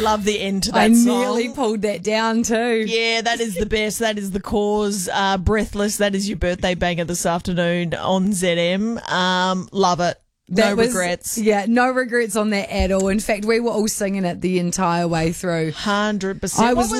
Love the end to that I song. nearly pulled that down too. Yeah, that is the best. That is The Cause. Breathless. That is your birthday banger this afternoon on ZM. Love it. No regrets. Yeah, no regrets on that at all. In fact, we were all singing it the entire way through. 100%. I was